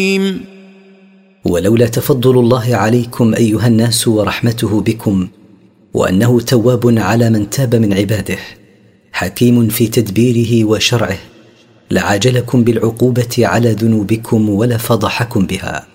ولولا تفضل الله عليكم أيها الناس ورحمته بكم وأنه تواب على من تاب من عباده حكيم في تدبيره وشرعه لعاجلكم بالعقوبة على ذنوبكم ولفضحكم بها.